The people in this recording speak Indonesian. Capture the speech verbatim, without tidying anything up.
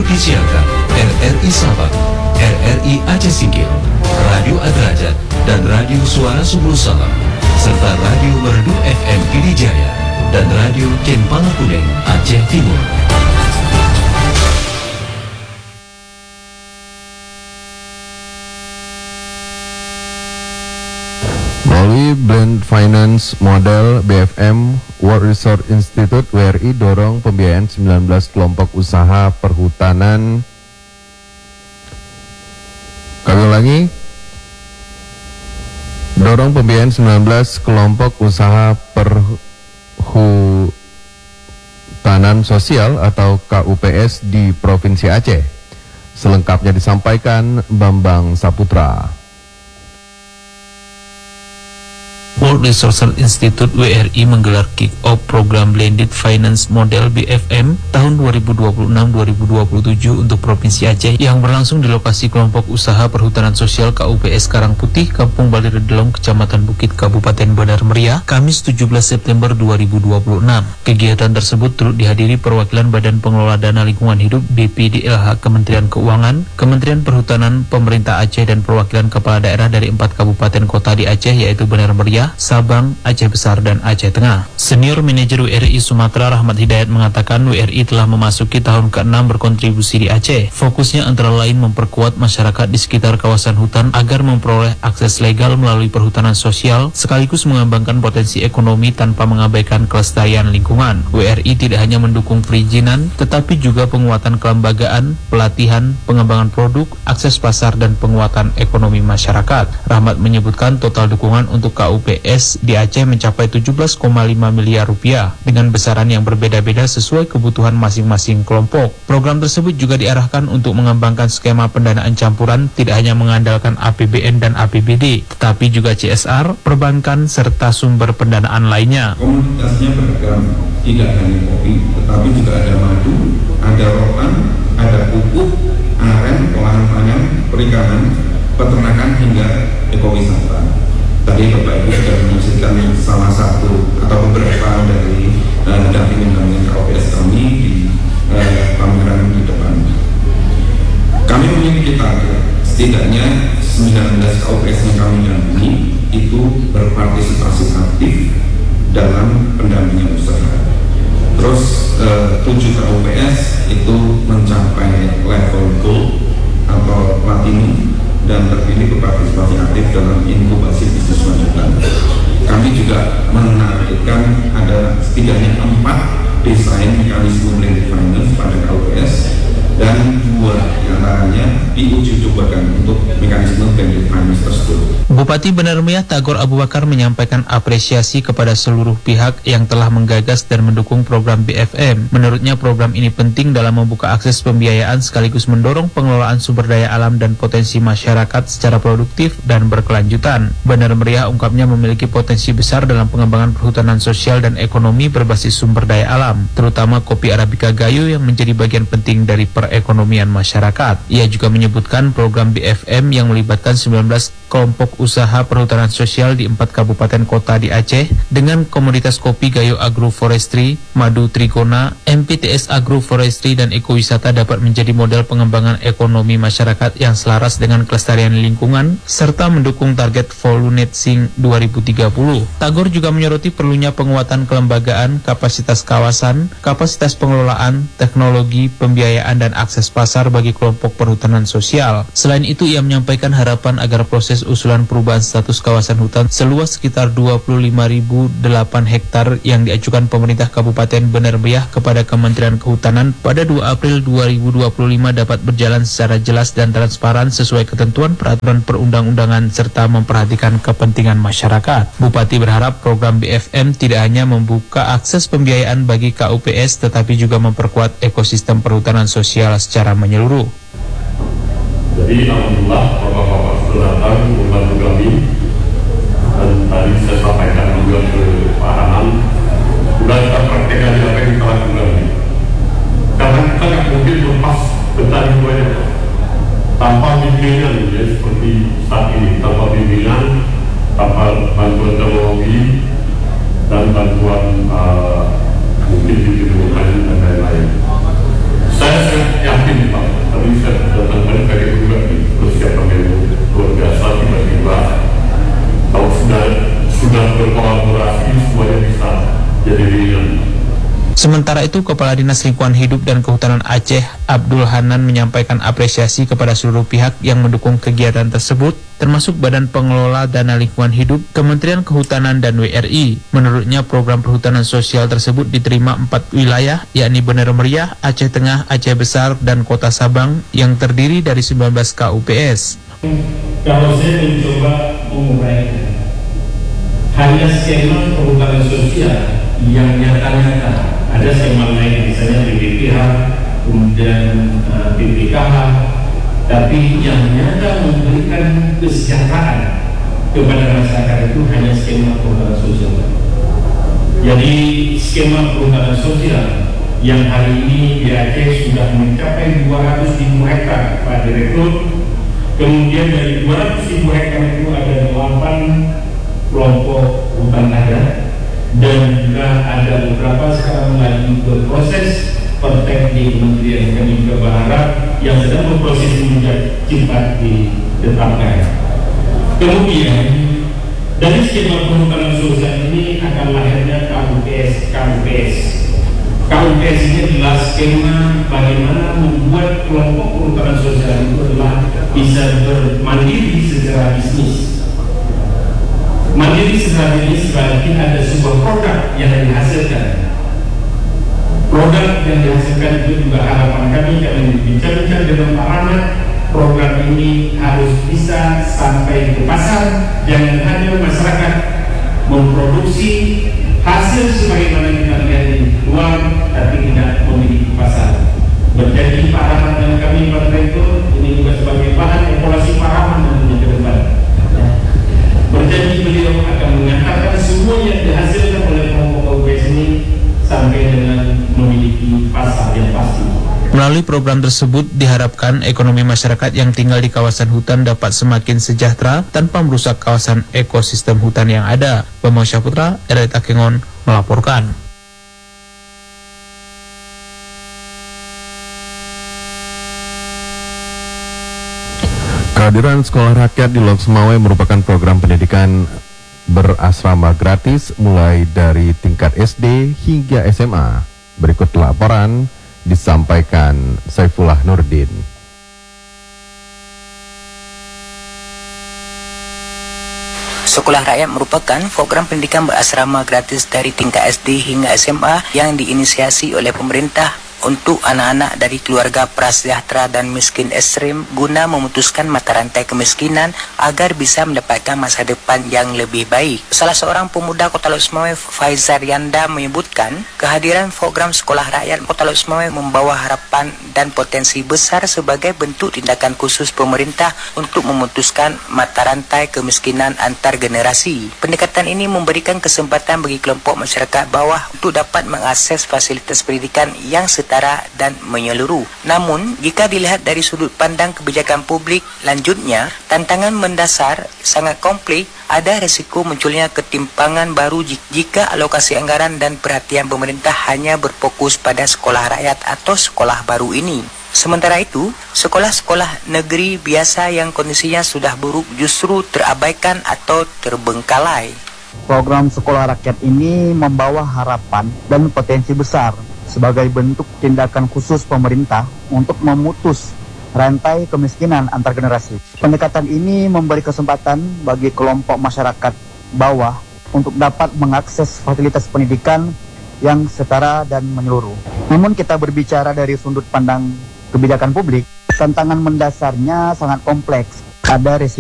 disiarkan R R I Sabang, R R I Aceh Singkil, Radio Adrajat, dan Radio Suara Subul Salam, serta Radio Merdu F M Pidijaya dan Radio Kenpala Kuning Aceh Timur. Melalui Blend Finance Model B F M, World Resource Institute W R I dorong pembiayaan sembilan belas kelompok usaha perhutanan. Kami ulangi, dorong pembiayaan sembilan belas kelompok usaha perhutanan sosial atau K U P S di Provinsi Aceh. Selengkapnya disampaikan Bambang Saputra. World Resource Institute W R I menggelar kick-off program Blended Finance Model B F M tahun dua ribu dua puluh enam dua ribu dua puluh tujuh untuk Provinsi Aceh yang berlangsung di lokasi kelompok usaha perhutanan sosial K U P S Karangputih, Kampung Baliredelong, Kecamatan Bukit, Kabupaten Bandar Meriah, Kamis tujuh belas September dua ribu dua puluh enam. Kegiatan tersebut turut dihadiri perwakilan Badan Pengelola Dana Lingkungan Hidup B P D L H Kementerian Keuangan, Kementerian Perhutanan, Pemerintah Aceh, dan perwakilan kepala daerah dari empat kabupaten kota di Aceh, yaitu Bandar Meriah, Sabang, Aceh Besar, dan Aceh Tengah. Senior Manajer W R I Sumatera Rahmat Hidayat mengatakan W R I telah memasuki tahun keenam berkontribusi di Aceh. Fokusnya antara lain memperkuat masyarakat di sekitar kawasan hutan agar memperoleh akses legal melalui perhutanan sosial, sekaligus mengembangkan potensi ekonomi tanpa mengabaikan kelestarian lingkungan. W R I tidak hanya mendukung perizinan, tetapi juga penguatan kelembagaan, pelatihan, pengembangan produk, akses pasar, dan penguatan ekonomi masyarakat. Rahmat menyebutkan total dukungan untuk K U P S di Aceh mencapai tujuh belas koma lima miliar rupiah dengan besaran yang berbeda-beda sesuai kebutuhan masing-masing kelompok. Program tersebut juga diarahkan untuk mengembangkan skema pendanaan campuran tidak hanya mengandalkan A P B N dan A P B D, tetapi juga C S R, perbankan, serta sumber pendanaan lainnya. Komunitasnya beragam, tidak hanya kopi, tetapi juga ada madu, ada rotan, ada pupuk, aren, olahan pangan, perikanan, peternakan, hingga ekowisata. Tadi Bapak Ibu sudah menyaksikan salah satu atau beberapa dari uh, dampingan-dampingan K U P S kami di uh, pameran di depan. Kami memiliki target setidaknya sembilan belas K U P S yang kami dampingi itu berpartisipasi aktif dalam pendampingan usaha. Terus uh, tujuh K U P S itu mencapai level gold atau platinum dan terpilih berpartisipasi aktif dalam inkubasi bisnis lanjutan. Kami juga menargetkan ada setidaknya empat desain mekanisme blended finance pada K U P S dan dua diantaranya diuji cobakan untuk mekanisme blended finance tersebut. Bupati Bandar Meriah Tagor Abu Bakar menyampaikan apresiasi kepada seluruh pihak yang telah menggagas dan mendukung program B F M. Menurutnya program ini penting dalam membuka akses pembiayaan sekaligus mendorong pengelolaan sumber daya alam dan potensi masyarakat secara produktif dan berkelanjutan. Bandar Meriah ungkapnya memiliki potensi besar dalam pengembangan perhutanan sosial dan ekonomi berbasis sumber daya alam, terutama kopi Arabica Gayo yang menjadi bagian penting dari perekonomian masyarakat. Ia juga menyebutkan program B F M yang melibatkan sembilan belas kelompok usaha perhutanan sosial di empat kabupaten kota di Aceh dengan komoditas kopi Gayo Agroforestry, Madu Trigona, M P T S Agroforestry, dan ekowisata dapat menjadi model pengembangan ekonomi masyarakat yang selaras dengan kelestarian lingkungan serta mendukung target Volunetzing dua ribu tiga puluh. Tagor juga menyoroti perlunya penguatan kelembagaan, kapasitas kawasan, kapasitas pengelolaan, teknologi, pembiayaan, dan akses pasar bagi kelompok perhutanan sosial. Selain itu, ia menyampaikan harapan agar proses usulan perubahan status kawasan hutan seluas sekitar dua puluh lima ribu delapan hektar yang diajukan pemerintah Kabupaten Bandar Meriah kepada Kementerian Kehutanan pada dua April dua ribu dua puluh lima dapat berjalan secara jelas dan transparan sesuai ketentuan peraturan perundang-undangan serta memperhatikan kepentingan masyarakat. Bupati berharap program B F M tidak hanya membuka akses pembiayaan bagi K U P S tetapi juga memperkuat ekosistem perhutanan sosial secara menyeluruh. Jadi alhamdulillah bapak-bapak sudah datang membantu kami, dan tadi saya sampaikan juga ke Pak Hanan, sudah kita praktekkan apa yang kita lakukan. Karena kita nggak mungkin lepas petani banyak tanpa bimbingan, ya, seperti saat ini, tanpa bimbingan, tanpa bantuan teknologi dan bantuan uh, mungkin di dan lain-lain. Saya sangat yakin Pak Sementara itu, Kepala Dinas Lingkungan Hidup dan Kehutanan Aceh, Abdul Hanan, menyampaikan apresiasi kepada seluruh pihak yang mendukung kegiatan tersebut, termasuk Badan Pengelola Dana Lingkungan Hidup, Kementerian Kehutanan, dan W R I. Menurutnya, program perhutanan sosial tersebut diterima empat wilayah, yakni Bener Meriah, Aceh Tengah, Aceh Besar, dan Kota Sabang, yang terdiri dari sembilan belas K U P S. Kalau saya mencoba menguraikan, hanya skema perhutanan sosial yang nyata-nyata. Ada skema lain, misalnya B B P H, kemudian uh, B P K H, tapi yang nyata memberikan kesejahteraan kepada masyarakat itu hanya skema perhutanan sosial. Jadi skema perhutanan sosial yang hari ini di Aceh sudah mencapai dua ratus ribu hektar, Pak Direktur. Kemudian dari dua ratus ribu hektar itu ada delapan kelompok hutan adat, dan juga ada beberapa sekarang lagi berproses pertek di Kementerian. Kami juga berharap yang sedang berproses ini cepat ditetapkan. Kemudian dari skema perhutanan sosial ini akan lahirnya K U P S. K U P S K U P S ini adalah skema bagaimana membuat kelompok perhutanan sosial itu adalah bisa bermandiri secara bisnis. Mandiri secara bisnis berarti ada sebuah produk yang dihasilkan. Produk yang dihasilkan itu juga harapan kami, kami bincang-bincang dengan Pak Rahmat, program ini harus bisa sampai ke pasar. Jangan hanya masyarakat memproduksi hasil sebagaimana kita lihat di luar, tapi tidak memiliki pasar. Berjanji Pak Rahmat dan kami Pak Direktur, ini juga sebagai bahan evaluasi Pak Rahmat tentunya ke depan. Berjanji beliau akan mengantarkan semua yang dihasilkan oleh kelompok K U P S ini sampai dengan memiliki pasar yang pasti. Melalui program tersebut diharapkan ekonomi masyarakat yang tinggal di kawasan hutan dapat semakin sejahtera tanpa merusak kawasan ekosistem hutan yang ada. Bambang Syaputra, R R I Takengon melaporkan. Kehadiran Sekolah Rakyat di Lok Semawe merupakan program pendidikan berasrama gratis mulai dari tingkat S D hingga S M A. Berikut laporan disampaikan Saifullah Nurdin. Sekolah Rakyat merupakan program pendidikan berasrama gratis dari tingkat S D hingga S M A yang diinisiasi oleh pemerintah untuk anak-anak dari keluarga prasejahtera dan miskin ekstrim guna memutuskan mata rantai kemiskinan agar bisa mendapatkan masa depan yang lebih baik. Salah seorang pemuda Kota Lok Semawe, Faizar Yanda, menyebutkan kehadiran program Sekolah Rakyat Kota Lok Semawe membawa harapan dan potensi besar sebagai bentuk tindakan khusus pemerintah untuk memutuskan mata rantai kemiskinan antar generasi. Pendekatan ini memberikan kesempatan bagi kelompok masyarakat bawah untuk dapat mengakses fasilitas pendidikan yang setara dan menyeluruh. Namun, jika dilihat dari sudut pandang kebijakan publik, lanjutnya, tantangan mendasar sangat kompleks. Ada risiko munculnya ketimpangan baru jika alokasi anggaran dan perhatian pemerintah hanya berfokus pada sekolah rakyat atau sekolah baru ini. Sementara itu, sekolah-sekolah negeri biasa yang kondisinya sudah buruk justru terabaikan atau terbengkalai. Program Sekolah Rakyat ini membawa harapan dan potensi besar sebagai bentuk tindakan khusus pemerintah untuk memutus rantai kemiskinan antar generasi. Pendekatan ini memberi kesempatan bagi kelompok masyarakat bawah untuk dapat mengakses fasilitas pendidikan yang setara dan menyeluruh. Namun kita berbicara dari sudut pandang kebijakan publik, tantangan mendasarnya sangat kompleks. Ada resiko